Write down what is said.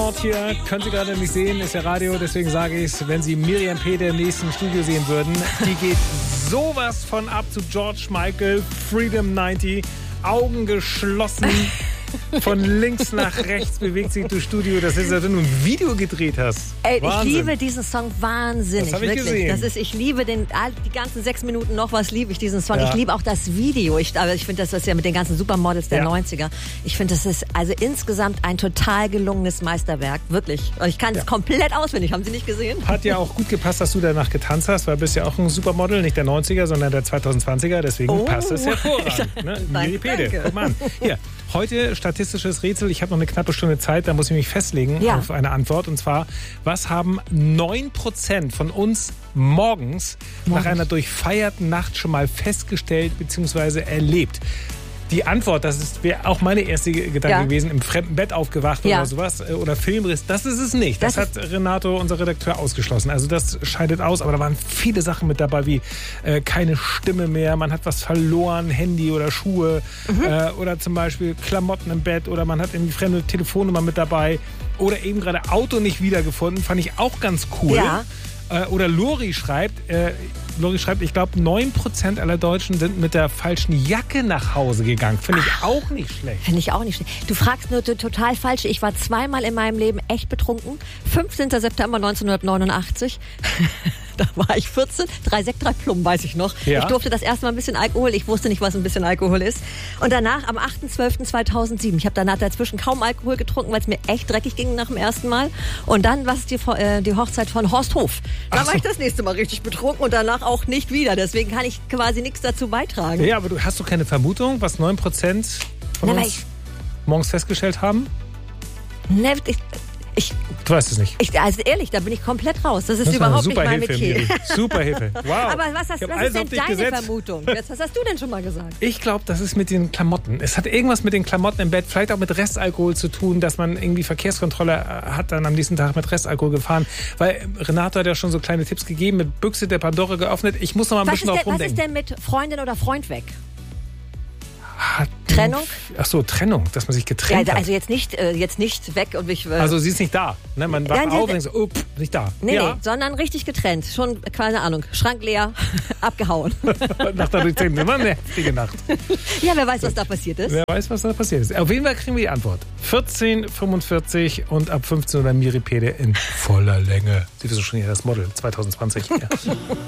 Not Here können Sie gerade nicht sehen, ist ja Radio, deswegen sage ich es, wenn Sie Miriam Pede im nächsten Studio sehen würden, die geht sowas von ab zu George Michael, Freedom 90, Augen geschlossen. Von links nach rechts bewegt sich durchs Studio. Das ist, als wenn du ein Video gedreht hast. Ey, Wahnsinn. ich liebe diesen Song wahnsinnig. Das habe ich gesehen. Ich liebe die ganzen 6 Minuten noch was liebe ich diesen Song. Ja. Ich liebe auch das Video. Ich finde, das ist ja mit den ganzen Supermodels der 90er. Ich finde, das ist also insgesamt ein total gelungenes Meisterwerk. Wirklich. Ich kann es komplett auswendig. Haben Sie nicht gesehen? Hat ja auch gut gepasst, dass du danach getanzt hast, weil du bist ja auch ein Supermodel, nicht der 90er, sondern der 2020er. Deswegen passt es hervorragend. Ne? Miri Pede. Guck mal an. Hier, heute statistisches Rätsel. Ich habe noch eine knappe Stunde Zeit, da muss ich mich festlegen auf eine Antwort. Und zwar, was haben 9% von uns morgens nach einer durchfeierten Nacht schon mal festgestellt bzw. erlebt? Die Antwort, das wäre auch meine erste Gedanke gewesen, im fremden Bett aufgewacht oder sowas, oder Filmriss, das ist es nicht. Das hat Renato, unser Redakteur, ausgeschlossen. Also das scheidet aus, aber da waren viele Sachen mit dabei, wie keine Stimme mehr, man hat was verloren, Handy oder Schuhe, oder zum Beispiel Klamotten im Bett, oder man hat irgendwie fremde Telefonnummer mit dabei, oder eben gerade Auto nicht wiedergefunden, fand ich auch ganz cool. Ja. Oder Lori schreibt, ich glaube 9% aller Deutschen sind mit der falschen Jacke nach Hause gegangen. Finde ich auch nicht schlecht. Finde ich auch nicht schlecht. Du fragst nur total falsch. Ich war zweimal in meinem Leben echt betrunken. 15. September 1989. Da war ich 14. 3 Sekt, 3 Plum, weiß ich noch. Ja. Ich durfte das erste Mal ein bisschen Alkohol. Ich wusste nicht, was ein bisschen Alkohol ist. Und danach am 8.12.2007. Ich habe danach dazwischen kaum Alkohol getrunken, weil es mir echt dreckig ging nach dem ersten Mal. Und dann war es die Hochzeit von Horst Hof. Da war ich das nächste Mal richtig betrunken und danach auch nicht wieder. Deswegen kann ich quasi nichts dazu beitragen. Ja, aber hast du keine Vermutung, was 9% von uns morgens festgestellt haben? Ne, du weißt es nicht. Also ehrlich, da bin ich komplett raus. Das ist überhaupt nicht mein Metier. Super Hilfe. Wow. Aber was ist denn deine Vermutung? Was hast du denn schon mal gesagt? Ich glaube, das ist mit den Klamotten. Es hat irgendwas mit den Klamotten im Bett, vielleicht auch mit Restalkohol zu tun, dass man irgendwie Verkehrskontrolle hat, dann am nächsten Tag mit Restalkohol gefahren. Weil Renato hat ja schon so kleine Tipps gegeben, mit Büchse der Pandora geöffnet. Ich muss noch mal ein bisschen drauf rumdenken. Was ist denn mit Freundin oder Freund weg? Trennung? Ach so, Trennung, dass man sich getrennt hat. Also jetzt nicht weg und mich... also sie ist nicht da. Ne? Man wacht auf und denkt so, nicht da. Nee, sondern richtig getrennt. Schon, keine Ahnung, Schrank leer, abgehauen. Nach der Durchtrennung. Das war eine heftige Nacht. Ja, wer weiß, was da passiert ist. Wer weiß, was da passiert ist. Auf jeden Fall kriegen wir die Antwort. 14:45 und ab 15 Uhr Miri Pede in voller Länge. Sie wissen schon, das Model 2020. Ja.